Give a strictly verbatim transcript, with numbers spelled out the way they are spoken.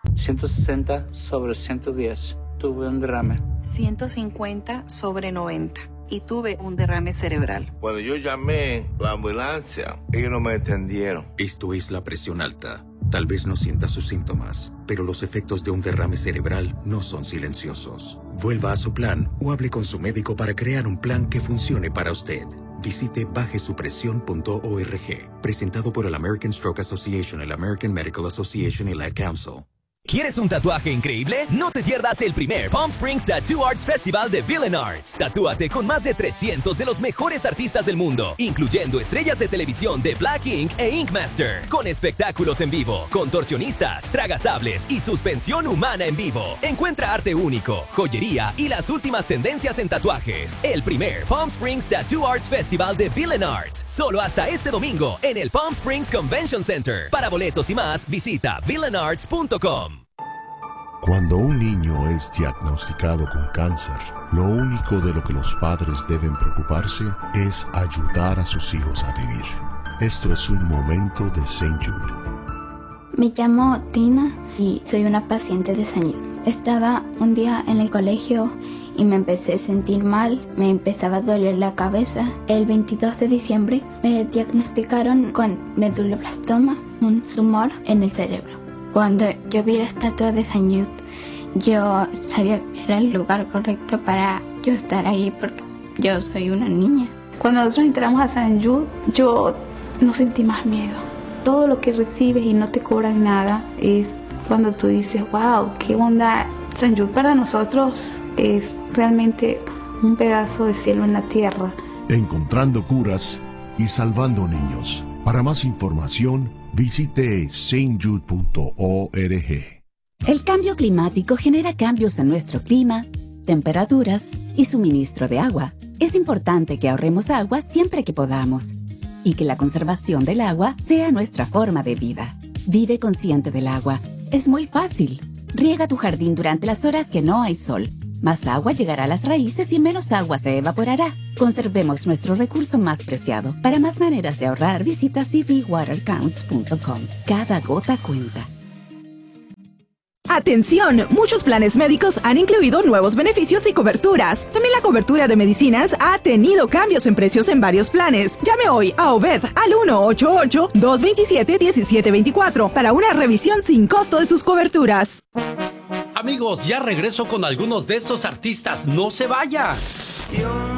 ciento sesenta sobre ciento diez. Tuve un derrame. ciento cincuenta sobre noventa. Y tuve un derrame cerebral. Cuando yo llamé la ambulancia, ellos no me entendieron. Esto es la presión alta. Tal vez no sienta sus síntomas, pero los efectos de un derrame cerebral no son silenciosos. Vuelva a su plan o hable con su médico para crear un plan que funcione para usted. Visite baje su presión punto org. Presentado por el American Stroke Association, el American Medical Association y la Ad Council. ¿Quieres un tatuaje increíble? No te pierdas el primer Palm Springs Tattoo Arts Festival de Villain Arts. Tatúate con más de trescientos de los mejores artistas del mundo, incluyendo estrellas de televisión de Black Ink e Ink Master, con espectáculos en vivo, contorsionistas, tragasables y suspensión humana en vivo. Encuentra arte único, joyería y las últimas tendencias en tatuajes. El primer Palm Springs Tattoo Arts Festival de Villain Arts, solo hasta este domingo en el Palm Springs Convention Center. Para boletos y más, visita villain arts punto com. Cuando un niño es diagnosticado con cáncer, lo único de lo que los padres deben preocuparse es ayudar a sus hijos a vivir. Esto es un momento de Saint Jude. Me llamo Tina y soy una paciente de Saint Jude. Estaba un día en el colegio y me empecé a sentir mal, me empezaba a doler la cabeza. El veintidós de diciembre me diagnosticaron con medulloblastoma, un tumor en el cerebro. Cuando yo vi la estatua de Saint Jude, yo sabía que era el lugar correcto para yo estar ahí porque yo soy una niña. Cuando nosotros entramos a Saint Jude, yo no sentí más miedo. Todo lo que recibes y no te cobran nada es cuando tú dices, wow, qué onda. Saint Jude para nosotros es realmente un pedazo de cielo en la tierra. Encontrando curas y salvando niños. Para más información, visite saint jude punto org. El cambio climático genera cambios en nuestro clima, temperaturas y suministro de agua. Es importante que ahorremos agua siempre que podamos y que la conservación del agua sea nuestra forma de vida. Vive consciente del agua. Es muy fácil. Riega tu jardín durante las horas que no hay sol. Más agua llegará a las raíces y menos agua se evaporará. Conservemos nuestro recurso más preciado. Para más maneras de ahorrar, visita c v water counts punto com. Cada gota cuenta. ¡Atención! Muchos planes médicos han incluido nuevos beneficios y coberturas. También la cobertura de medicinas ha tenido cambios en precios en varios planes. Llame hoy a Obed al uno ocho ocho, dos dos siete, uno siete dos cuatro para una revisión sin costo de sus coberturas. Amigos, ya regreso con algunos de estos artistas. ¡No se vaya! Yo